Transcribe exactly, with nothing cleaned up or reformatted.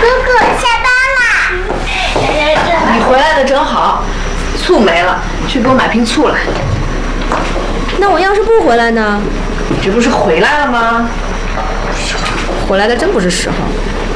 哥下班啦！ 你回来的正好，醋没了，去给我买瓶醋来。 那我要是不回来呢？ 你这不是回来了吗？ 回来的真不是时候。